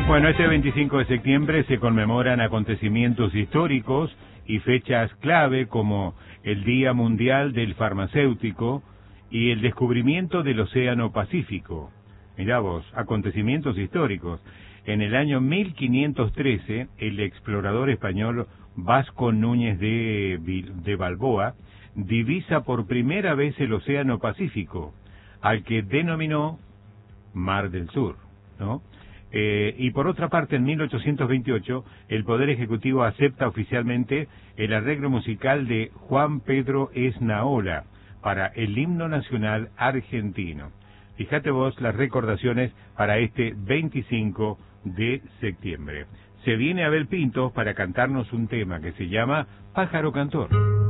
Bueno, este 25 de septiembre se conmemoran acontecimientos históricos y fechas clave como el Día Mundial del Farmacéutico y el descubrimiento del Océano Pacífico. Mirá vos, acontecimientos históricos. En el año 1513, el explorador español Vasco Núñez de Balboa divisa por primera vez el Océano Pacífico, al que denominó Mar del Sur, ¿no? Y por otra parte, en 1828, el Poder Ejecutivo acepta oficialmente el arreglo musical de Juan Pedro Esnaola para el himno nacional argentino. Fíjate vos las recordaciones para este 25 de septiembre. Se viene Abel Pintos para cantarnos un tema que se llama Pájaro Cantor.